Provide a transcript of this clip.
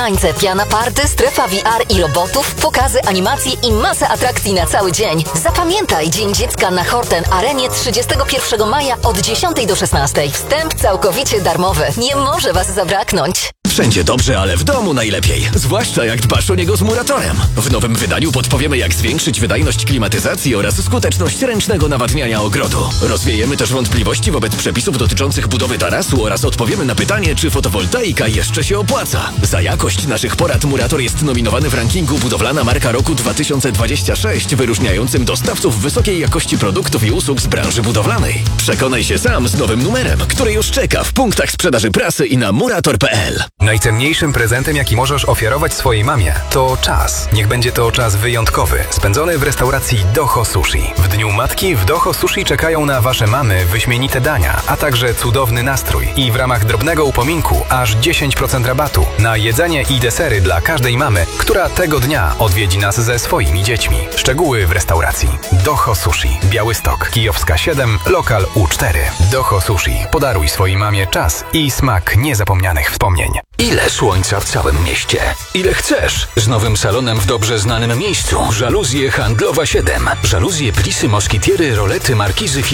Tańce, piana party, strefa VR i robotów, pokazy, animacje i masę atrakcji na cały dzień. Zapamiętaj Dzień Dziecka na Horten Arenie 31 maja od 10 do 16. Wstęp całkowicie darmowy. Nie może Was zabraknąć. Wszędzie dobrze, ale w domu najlepiej. Zwłaszcza jak dbasz o niego z Muratorem. W nowym wydaniu podpowiemy, jak zwiększyć wydajność klimatyzacji oraz skuteczność ręcznego nawadniania ogrodu. Rozwiejemy też wątpliwości wobec przepisów dotyczących budowy tarasu oraz odpowiemy na pytanie, czy fotowoltaika jeszcze się opłaca. Za jakość naszych porad Murator jest nominowany w rankingu Budowlana Marka Roku 2026, wyróżniającym dostawców wysokiej jakości produktów i usług z branży budowlanej. Przekonaj się sam z nowym numerem, który już czeka w punktach sprzedaży prasy i na murator.pl. Najcenniejszym prezentem, jaki możesz ofiarować swojej mamie, to czas. Niech będzie to czas wyjątkowy, spędzony w restauracji Doho Sushi. W Dniu Matki w Doho Sushi czekają na Wasze mamy wyśmienite dania, a także cudowny nastrój. I w ramach drobnego upominku aż 10% rabatu na jedzenie i desery dla każdej mamy, która tego dnia odwiedzi nas ze swoimi dziećmi. Szczegóły w restauracji Doho Sushi. Białystok, Kijowska 7, lokal U4. Doho Sushi. Podaruj swojej mamie czas i smak niezapomnianych wspomnień. Ile słońca w całym mieście? Ile chcesz? Z nowym salonem w dobrze znanym miejscu. Żaluzje Handlowa 7. Żaluzje, plisy, moskitiery, rolety, markizy,